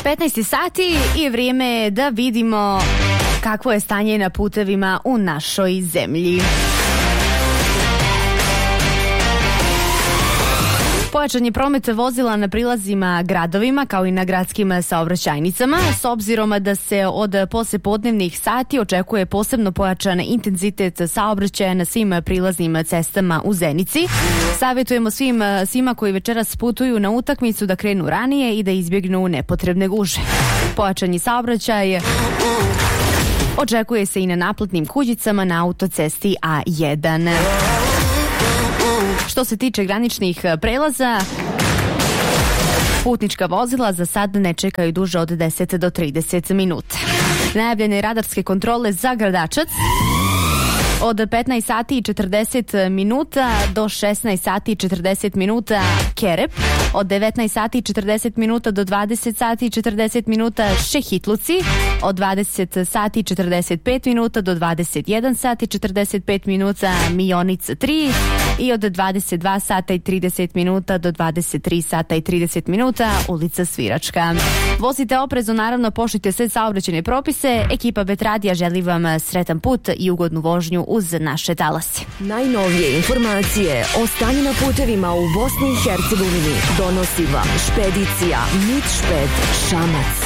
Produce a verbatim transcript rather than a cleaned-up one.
petnaest sati i vrijeme je da vidimo kakvo je stanje na putevima u našoj zemlji. Pojačan je promet vozila na prilazima gradovima kao i na gradskim saobraćajnicama, s obzirom da se od poslepodnevnih sati očekuje posebno pojačan intenzitet saobraćaja na svim prilaznim cestama u Zenici. Savjetujemo svim, svima koji večeras putuju na utakmicu da krenu ranije i da izbjegnu nepotrebne gužve. Pojačan je saobraćaj očekuje se i na naplatnim kućicama na autocesti A jedan. Što se tiče graničnih prelaza, putnička vozila za sad ne čekaju duže od deset do trideset minuta. Najavljene radarske kontrole za Gradačac od petnaest sati i četrdeset minuta do šesnaest sati i četrdeset minuta Kerep, od devetnaest sati i četrdeset minuta do dvadeset sati i četrdeset minuta Šehitluci, od dvadeset sati i četrdeset pet minuta do dvadeset jedan sati i četrdeset pet minuta Mionic tri i od dvadeset dva sata i trideset minuta do dvadeset tri sata i trideset minuta ulica Sviračka. Vozite oprezno, naravno poštujte sve saobraćajne propise. Ekipa Betradija želi vam sretan put i ugodnu vožnju uz naše talase. Najnovije informacije o stanju na putevima u Bosni i Hercegovini donosi vam špedicija Mitšped Šamac.